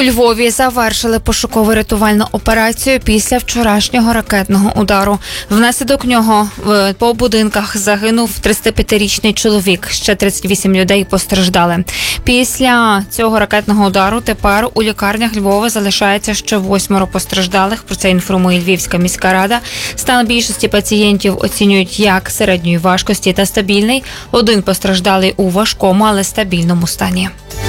У Львові завершили пошуково-рятувальну операцію після вчорашнього ракетного удару. Внаслідок нього по будинках загинув 35-річний чоловік. Ще 38 людей постраждали. Після цього ракетного удару тепер у лікарнях Львова залишається ще 8 постраждалих. Про це інформує Львівська міська рада. Стан більшості пацієнтів оцінюють як середньої важкості та стабільний. Один постраждалий у важкому, але стабільному стані.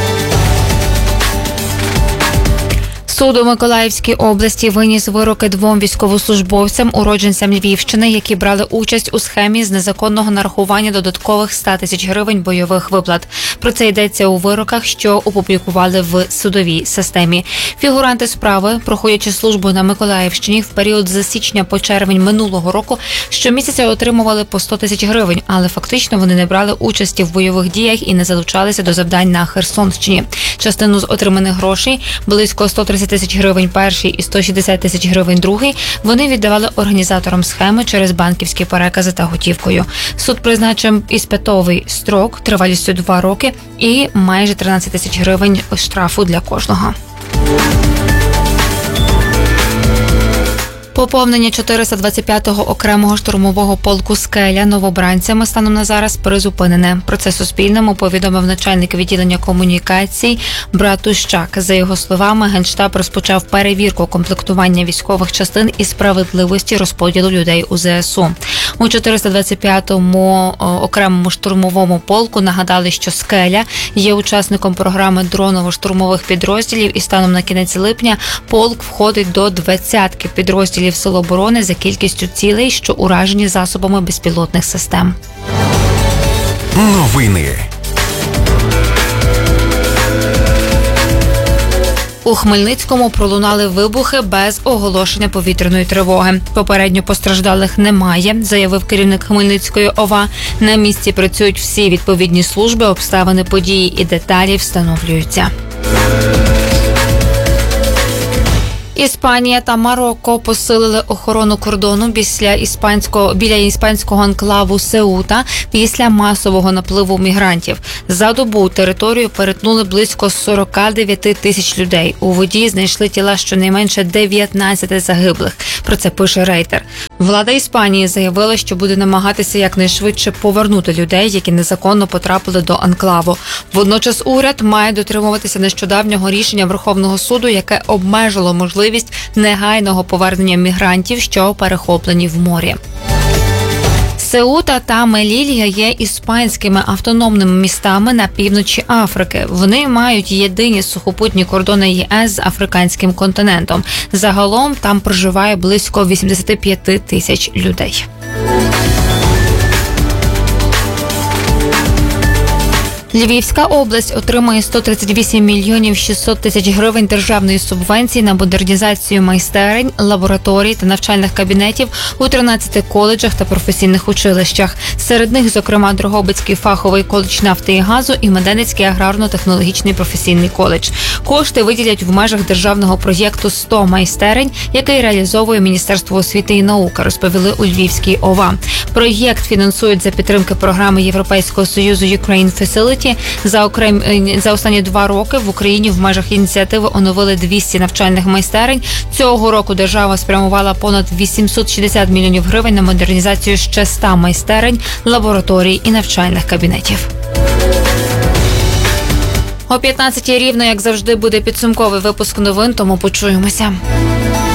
Суд у Миколаївській області виніс вироки 2 військовослужбовцям, уродженцям Львівщини, які брали участь у схемі з незаконного нарахування додаткових 100 тисяч гривень бойових виплат. Про це йдеться у вироках, що опублікували в судовій системі. Фігуранти справи, проходячи службу на Миколаївщині в період з січня по червень минулого року, щомісяця отримували по 100 тисяч гривень, але фактично вони не брали участі в бойових діях і не залучалися до завдань на Херсонщині. Частину з отриманих грошей, близько 130 тисяч гривень перший і 160 тисяч гривень другий, вони віддавали організаторам схеми через банківські перекази та готівкою. Суд призначив іспитовий строк тривалістю 2 роки і майже 13 тисяч гривень штрафу для кожного. Поповнення 425-го окремого штурмового полку «Скеля» новобранцями станом на зараз призупинене. Про це Суспільному повідомив начальник відділення комунікацій Братущак. За його словами, Генштаб розпочав перевірку комплектування військових частин і справедливості розподілу людей у ЗСУ. У 425-му окремому штурмовому полку нагадали, що «Скеля» є учасником програми дроново-штурмових підрозділів і станом на кінець липня полк входить до 20-ки підрозділів Сил оборони за кількістю цілей, що уражені засобами безпілотних систем. Новини. У Хмельницькому пролунали вибухи без оголошення повітряної тривоги. Попередньо постраждалих немає, заявив керівник Хмельницької ОВА. На місці працюють всі відповідні служби, обставини події і деталі встановлюються. Іспанія та Марокко посилили охорону кордону біля іспанського анклаву Сеута після масового напливу мігрантів. За добу територію перетнули близько 49 тисяч людей. У воді знайшли тіла щонайменше 19 загиблих. Про це пише Рейтер. Влада Іспанії заявила, що буде намагатися якнайшвидше повернути людей, які незаконно потрапили до анклаву. Водночас уряд має дотримуватися нещодавнього рішення Верховного суду, яке обмежило можливість негайного повернення мігрантів, що перехоплені в морі. Сеута та Мелілья є іспанськими автономними містами на півночі Африки. Вони мають єдині сухопутні кордони ЄС з африканським континентом. Загалом там проживає близько 85 тисяч людей. Львівська область отримує 138 мільйонів 600 тисяч гривень державної субвенції на модернізацію майстерень, лабораторій та навчальних кабінетів у 13 коледжах та професійних училищах. Серед них, зокрема, Дрогобицький фаховий коледж нафти і газу і Меденицький аграрно-технологічний професійний коледж. Кошти виділять в межах державного проєкту «100 майстерень», який реалізовує Міністерство освіти і науки, розповіли у Львівській ОВА. Проєкт фінансують за підтримки програми Європейського Союзу «Ukraine Facility». За останні 2 роки в Україні в межах ініціативи оновили 200 навчальних майстерень. Цього року держава спрямувала понад 860 мільйонів гривень на модернізацію ще 100 майстерень, лабораторій і навчальних кабінетів. О 15-й рівно, як завжди, буде підсумковий випуск новин, тому почуємося.